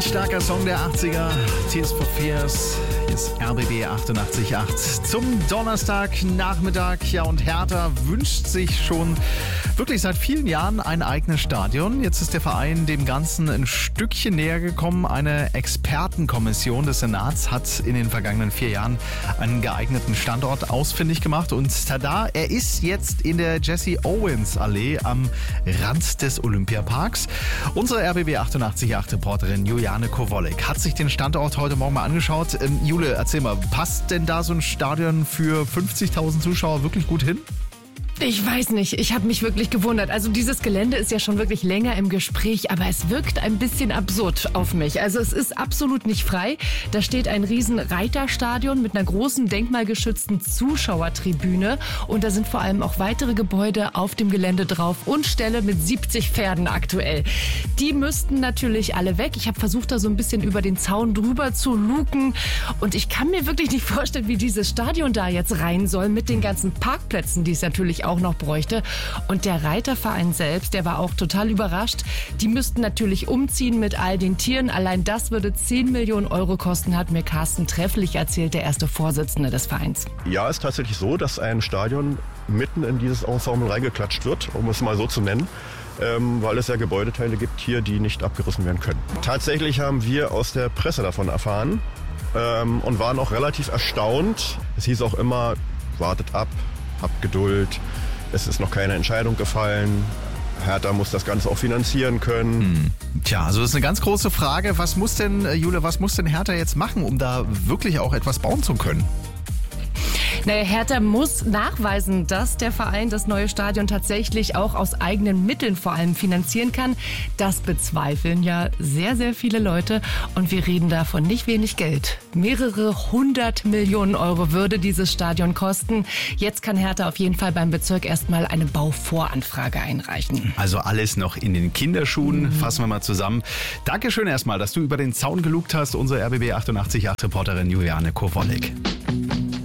Ganz starker Song der 80er, Tears for Fears, hier ist RBB 88.8 zum Donnerstagnachmittag. Ja, und Hertha wünscht sich schon wirklich seit vielen Jahren ein eigenes Stadion. Jetzt ist der Verein dem Ganzen ein Stückchen näher gekommen. Eine Expertenkommission des Senats hat in den vergangenen 4 Jahren einen geeigneten Standort ausfindig gemacht. Und tada, er ist jetzt in der Jesse Owens Allee am Rand des Olympiaparks. Unsere RBB 88.8-Reporterin Juliane Kowolek hat sich den Standort heute Morgen mal angeschaut. Jule, erzähl mal, passt denn da so ein Stadion für 50.000 Zuschauer wirklich gut hin? Ich weiß nicht, ich habe mich wirklich gewundert. Also dieses Gelände ist ja schon wirklich länger im Gespräch, aber es wirkt ein bisschen absurd auf mich. Also es ist absolut nicht frei. Da steht ein riesen Reiterstadion mit einer großen denkmalgeschützten Zuschauertribüne und da sind vor allem auch weitere Gebäude auf dem Gelände drauf und Ställe mit 70 Pferden aktuell. Die müssten natürlich alle weg. Ich habe versucht, da so ein bisschen über den Zaun drüber zu luken und ich kann mir wirklich nicht vorstellen, wie dieses Stadion da jetzt rein soll mit den ganzen Parkplätzen, die es natürlich auch noch bräuchte. Und der Reiterverein selbst, der war auch total überrascht. Die müssten natürlich umziehen mit all den Tieren. Allein das würde 10 Millionen Euro kosten, hat mir Carsten Trefflich erzählt, der erste Vorsitzende des Vereins. Ja, es ist tatsächlich so, dass ein Stadion mitten in dieses Ensemble reingeklatscht wird, um es mal so zu nennen. Weil es ja Gebäudeteile gibt hier, die nicht abgerissen werden können. Tatsächlich haben wir aus der Presse davon erfahren und waren auch relativ erstaunt. Es hieß auch immer, wartet ab, habt Geduld, es ist noch keine Entscheidung gefallen. Hertha muss das Ganze auch finanzieren können. Tja, also das ist eine ganz große Frage. Was muss denn, Jule, was muss denn Hertha jetzt machen, um da wirklich auch etwas bauen zu können? Naja, Hertha muss nachweisen, dass der Verein das neue Stadion tatsächlich auch aus eigenen Mitteln vor allem finanzieren kann. Das bezweifeln ja sehr, sehr viele Leute. Und wir reden da von nicht wenig Geld. Mehrere 100 Millionen Euro würde dieses Stadion kosten. Jetzt kann Hertha auf jeden Fall beim Bezirk erstmal eine Bauvoranfrage einreichen. Also alles noch in den Kinderschuhen. Fassen wir mal zusammen. Dankeschön erstmal, dass du über den Zaun gelugt hast. Unsere RBB 88.8-Reporterin Juliane Kowolek.